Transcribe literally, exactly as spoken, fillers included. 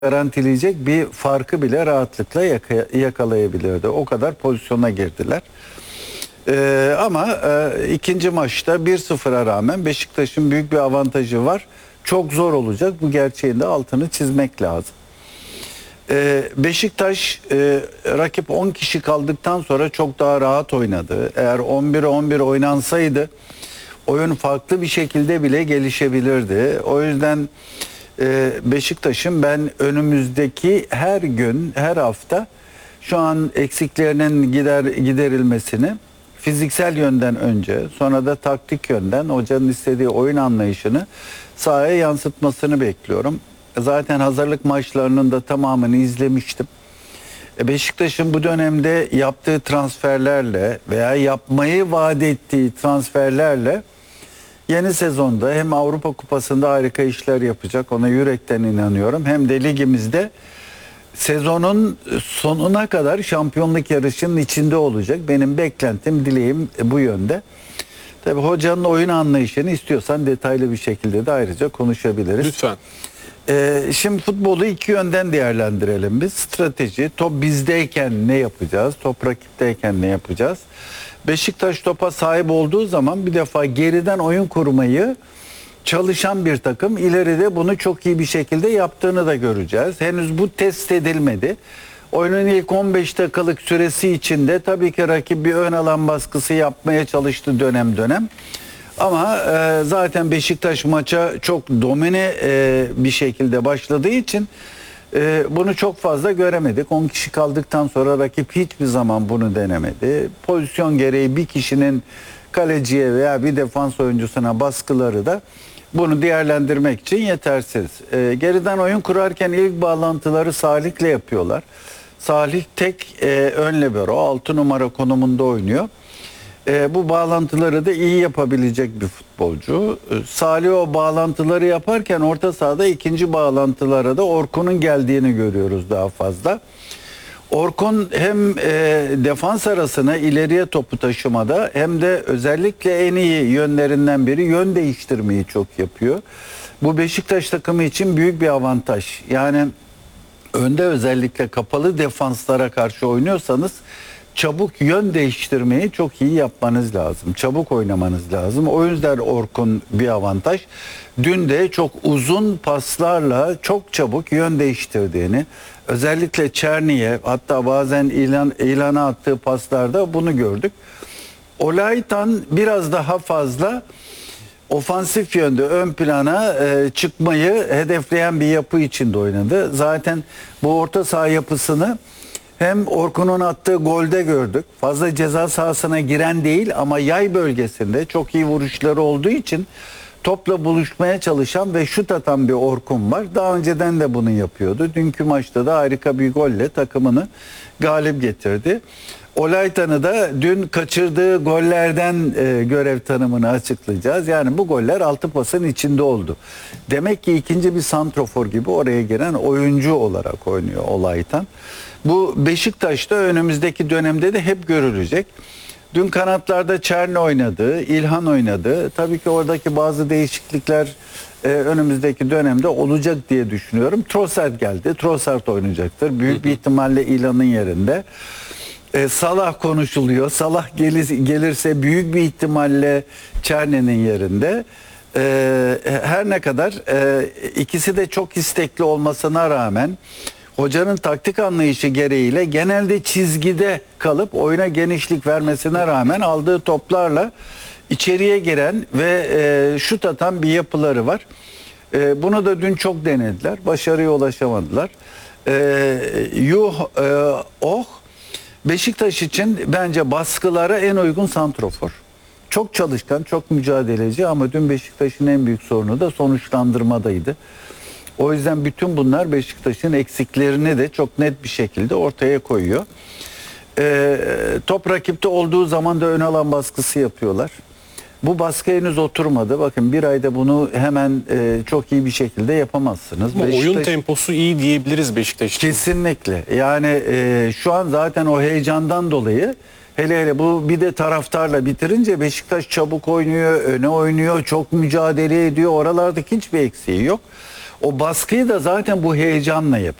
garantileyecek bir farkı bile rahatlıkla yaka yakalayabilirdi. O kadar pozisyona girdiler. Ee, ama e, ikinci maçta bir sıfıra rağmen Beşiktaş'ın büyük bir avantajı var. Çok zor olacak. Bu gerçeğin de altını çizmek lazım. Ee, Beşiktaş e, rakip on kişi kaldıktan sonra çok daha rahat oynadı. Eğer on bire on bir oynansaydı oyun farklı bir şekilde bile gelişebilirdi. O yüzden e, Beşiktaş'ın ben önümüzdeki her gün, her hafta şu an eksiklerinin gider giderilmesini fiziksel yönden önce, sonra da taktik yönden hocanın istediği oyun anlayışını sahaya yansıtmasını bekliyorum. Zaten hazırlık maçlarının da tamamını izlemiştim. Beşiktaş'ın bu dönemde yaptığı transferlerle veya yapmayı vaat ettiği transferlerle yeni sezonda hem Avrupa Kupası'nda harika işler yapacak. Ona yürekten inanıyorum. Hem de ligimizde sezonun sonuna kadar şampiyonluk yarışının içinde olacak. Benim beklentim, dileğim bu yönde. Tabii hocanın oyun anlayışını istiyorsan detaylı bir şekilde de ayrıca konuşabiliriz. Lütfen. Ee, şimdi futbolu iki yönden değerlendirelim biz. Strateji, top bizdeyken ne yapacağız? Top rakipteyken ne yapacağız? Beşiktaş topa sahip olduğu zaman bir defa geriden oyun kurmayı çalışan bir takım. İleride bunu çok iyi bir şekilde yaptığını da göreceğiz. Henüz bu test edilmedi. Oyunun ilk on beş dakikalık süresi içinde tabii ki rakip bir ön alan baskısı yapmaya çalıştı dönem dönem. Ama e, zaten Beşiktaş maça çok domine e, bir şekilde başladığı için e, bunu çok fazla göremedik. on kişi kaldıktan sonra rakip hiçbir zaman bunu denemedi. Pozisyon gereği bir kişinin kaleciye veya bir defans oyuncusuna baskıları da bunu değerlendirmek için yetersiz. E, geriden oyun kurarken ilk bağlantıları Salih'le yapıyorlar. Salih tek e, ön libero, altı numara konumunda oynuyor. E, bu bağlantıları da iyi yapabilecek bir futbolcu. E, Salih o bağlantıları yaparken orta sahada ikinci bağlantılara da Orkun'un geldiğini görüyoruz daha fazla. Orkun hem e, defans arasına ileriye topu taşımada hem de özellikle en iyi yönlerinden biri yön değiştirmeyi çok yapıyor. Bu Beşiktaş takımı için büyük bir avantaj. Yani önde özellikle kapalı defanslara karşı oynuyorsanız çabuk yön değiştirmeyi çok iyi yapmanız lazım. Çabuk oynamanız lazım. O yüzden Orkun bir avantaj. Dün de çok uzun paslarla çok çabuk yön değiştirdiğini, özellikle Çerni'ye, hatta bazen ilan, ilana attığı paslarda bunu gördük. Olaytan biraz daha fazla ofansif yönde ön plana e, çıkmayı hedefleyen bir yapı içinde oynadı. Zaten bu orta saha yapısını hem Orkun'un attığı golde gördük. Fazla ceza sahasına giren değil ama yay bölgesinde çok iyi vuruşları olduğu için topla buluşmaya çalışan ve şut atan bir Orkun var. Daha önceden de bunu yapıyordu. Dünkü maçta da harika bir golle takımını galip getirdi. Olaytan'ı da dün kaçırdığı gollerden e, görev tanımını açıklayacağız. Yani bu goller altı pasın içinde oldu. Demek ki ikinci bir santrofor gibi oraya giren oyuncu olarak oynuyor Olaytan. Bu Beşiktaş'ta önümüzdeki dönemde de hep görülecek. Dün kanatlarda Çerni oynadı, İlhan oynadı. Tabii ki oradaki bazı değişiklikler e, önümüzdeki dönemde olacak diye düşünüyorum. Trossard geldi. Trossard oynayacaktır. Büyük bir ihtimalle İlhan'ın yerinde. E, Salah konuşuluyor. Salah gelir, gelirse büyük bir ihtimalle Çerni'nin yerinde. E, her ne kadar e, ikisi de çok istekli olmasına rağmen hocanın taktik anlayışı gereğiyle genelde çizgide kalıp oyuna genişlik vermesine rağmen aldığı toplarla içeriye giren ve e, şut atan bir yapıları var. E, bunu da dün çok denediler. Başarıya ulaşamadılar. E, Yuh e, Oh Beşiktaş için bence baskılara en uygun santrofor. Çok çalışkan, çok mücadeleci ama dün Beşiktaş'ın en büyük sorunu da sonuçlandırmadaydı. O yüzden bütün bunlar Beşiktaş'ın eksiklerini de çok net bir şekilde ortaya koyuyor. Ee, top rakipte olduğu zaman da ön alan baskısı yapıyorlar. Bu baskı henüz oturmadı. Bakın bir ayda bunu hemen e, çok iyi bir şekilde yapamazsınız. Ama Beşiktaş, oyun temposu iyi diyebiliriz Beşiktaş için. kesinlikle. Yani e, şu an zaten o heyecandan dolayı hele hele bu bir de taraftarla bitirince Beşiktaş çabuk oynuyor, öne oynuyor, çok mücadele ediyor. Oralardaki hiçbir eksiği yok. O baskıyı da zaten bu heyecanla yapıyor.